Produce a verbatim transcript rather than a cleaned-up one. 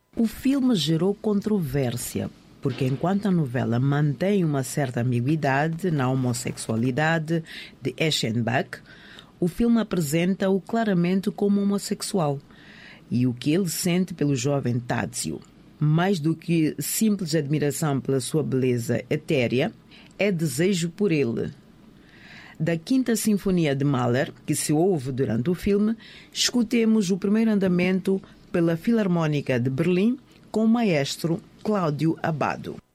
O filme gerou controvérsia, porque enquanto a novela mantém uma certa ambiguidade na homossexualidade de Eschenbach, o filme apresenta-o claramente como homossexual e o que ele sente pelo jovem Tadzio. Mais do que simples admiração pela sua beleza etérea, é desejo por ele. Da Quinta Sinfonia de Mahler, que se ouve durante o filme, escutemos o primeiro andamento pela Filarmônica de Berlim com o maestro Cláudio Abbado.